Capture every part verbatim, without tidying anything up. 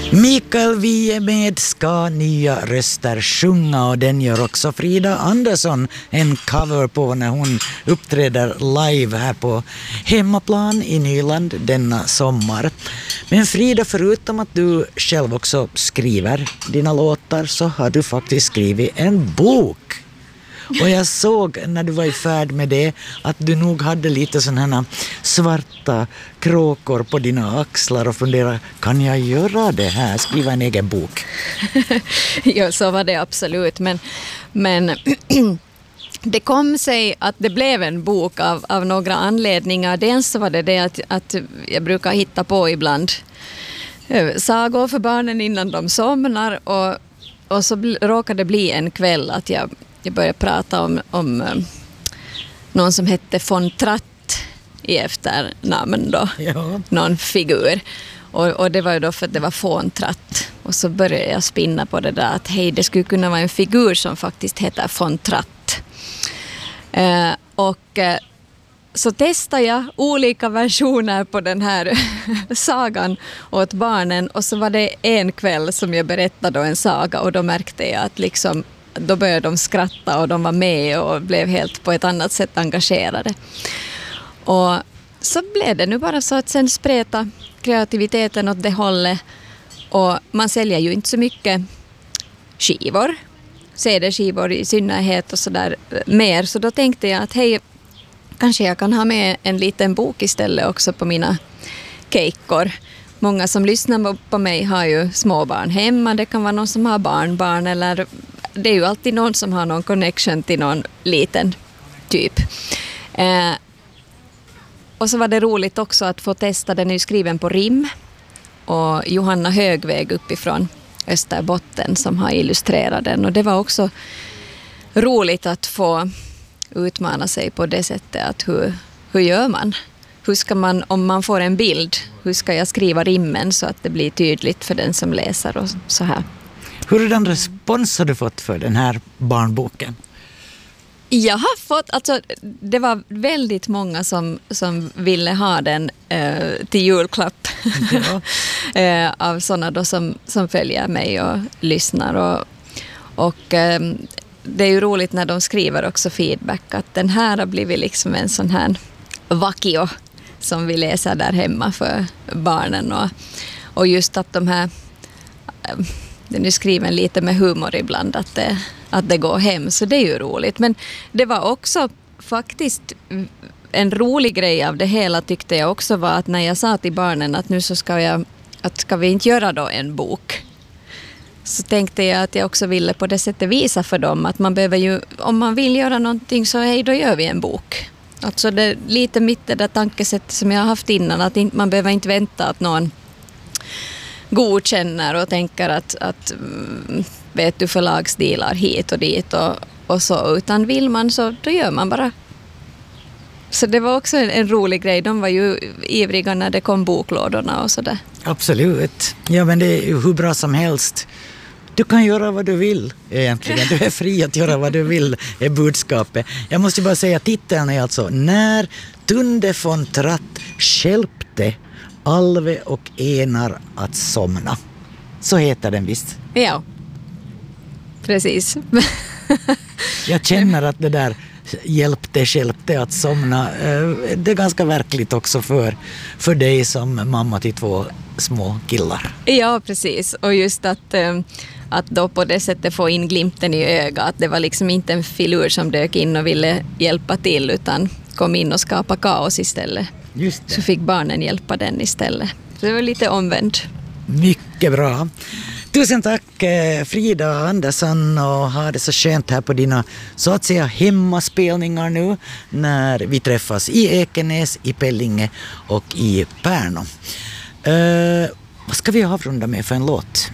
Mikael Wiehe med Ska nya röster sjunga, och den gör också Frida Andersson en cover på när hon uppträder live här på hemmaplan i Nyland denna sommar. Men Frida, förutom att du själv också skriver dina låtar så har du faktiskt skrivit en bok. Och jag såg när du var i färd med det att du nog hade lite sådana här svarta kråkor på dina axlar och funderade, kan jag göra det här? Skriva en egen bok. Ja, så var det absolut. Men, men det kom sig att det blev en bok av, av några anledningar. Dels så var det det att, att jag brukar hitta på ibland sagor för barnen innan de somnar. Och, och så bl- råkade det bli en kväll att jag Jag började prata om, om um, någon som hette von Tratt i efternamn då. Ja. Någon figur. Och, och det var ju då för att det var von Tratt. Och så började jag spinna på det där att hej, det skulle kunna vara en figur som faktiskt heter von Tratt. Uh, och uh, så testade jag olika versioner på den här sagan åt barnen. Och så var det en kväll som jag berättade en saga, och då märkte jag att liksom då började de skratta och de var med och blev helt på ett annat sätt engagerade. Och så blev det nu bara så att sen spreta kreativiteten åt det hållet. Och man säljer ju inte så mycket skivor, C D-skivor i synnerhet och sådär mer. Så då tänkte jag att hej, kanske jag kan ha med en liten bok istället också på mina keikkor. Många som lyssnar på mig har ju småbarn hemma. Det kan vara någon som har barnbarn, eller det är ju alltid någon som har någon connection till någon liten typ. Eh, och så var det roligt också att få testa, den är ju skriven på rim. Och Johanna Högväg uppifrån Österbotten som har illustrerat den. Och det var också roligt att få utmana sig på det sättet att hur, hur gör man? Hur ska man, om man får en bild, hur ska jag skriva rimmen så att det blir tydligt för den som läser och så här. Hurdan respons har du fått för den här barnboken? Jag har fått, alltså det var väldigt många som, som ville ha den eh, till julklapp. Ja. eh, av sådana då som, som följer mig och lyssnar. Och, och eh, det är ju roligt när de skriver också feedback att den här har blivit liksom en sån här vakio som vi läser där hemma för barnen. Och, och just att de här... Eh, den är skriven lite med humor ibland att det, att det går hem, så det är ju roligt. Men det var också faktiskt en rolig grej av det hela, tyckte jag också, var att när jag sa till barnen att nu så ska jag, att ska vi inte göra då en bok, så tänkte jag att jag också ville på det sättet visa för dem att man behöver ju, om man vill göra någonting så hej, då gör vi en bok. Alltså det är lite mitt det där tankesättet som jag har haft innan, att inte, man behöver inte vänta att någon godkänner och tänker att, att vet du, förlagsdelar hit och dit och, och så, utan vill man så då gör man bara. Så det var också en, en rolig grej. De var ju ivriga när det kom boklådorna och sådär. Absolut. Ja, men det är ju hur bra som helst. Du kan göra vad du vill egentligen. Du är fri att göra vad du vill är budskapet. Jag måste bara säga att titeln är alltså När Tunde von Tratt skälpte Alve och Enar att somna. Så heter den visst. Ja, precis. Jag känner att det där hjälpte, hjälpte att somna. Det är ganska verkligt också för, för dig som mamma till två små killar. Ja, precis. Och just att, att då på det sättet få in glimten i ögat. Att det var liksom inte en filur som dök in och ville hjälpa till, utan kom in och skapa kaos istället. Just det. Så fick barnen hjälpa den istället. Så det var lite omvänt. Mycket bra. Tusen tack Frida Andersson, och ha det så skönt här på dina så att säga hemmaspelningar nu när vi träffas i Ekenäs, i Pellinge och i Pärno. Uh, vad ska vi avrunda med för en låt?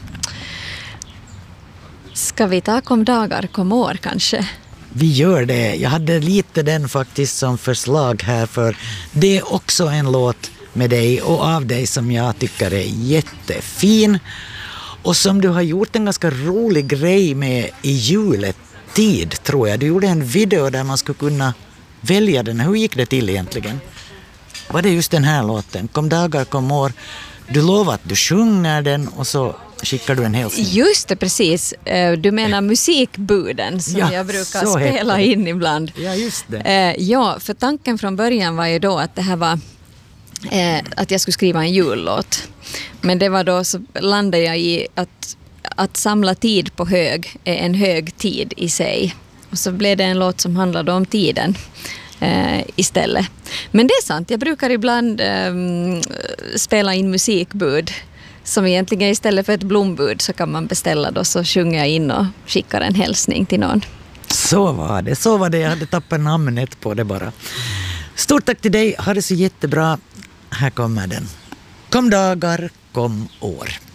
Ska vi ta Kom dagar, kom år kanske? Vi gör det. Jag hade lite den faktiskt som förslag här, för det är också en låt med dig och av dig som jag tycker är jättefin och som du har gjort en ganska rolig grej med i juletid, tror jag. Du gjorde en video där man skulle kunna välja den. Hur gick det till egentligen? Var det just den här låten? Kom dagar, kom år. du lovar att du sjunger den och så skickar du en hälsning. Just det, precis. Du menar musikbuden som Ja, jag brukar så heter spela det. in ibland. Ja, just det. Ja, för tanken från början var ju då att det här var att jag skulle skriva en jullåt. Men det var då så landade jag i att, att samla tid på hög är en hög tid i sig. Och så blev det en låt som handlade om tiden eh, istället. Men det är sant, jag brukar ibland eh, spela in musikbud som egentligen istället för ett blombud så kan man beställa då, så sjunger jag in och skickar en hälsning till någon. Så var det, så var det. Jag hade tappat namnet på det bara. Stort tack till dig, ha det så jättebra. Här kommer den. Kom dagar, kom år.